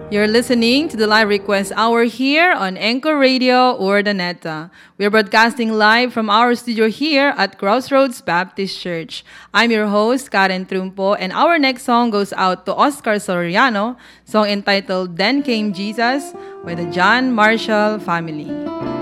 You're listening to the Live Request Hour here on Anchor Radio Urdaneta. We're broadcasting live from our studio here at Crossroads Baptist Church. I'm your host, Karen Trumpo, and our next song goes out to Oscar Soriano, song entitled Then Came Jesus by the John Marshall Family.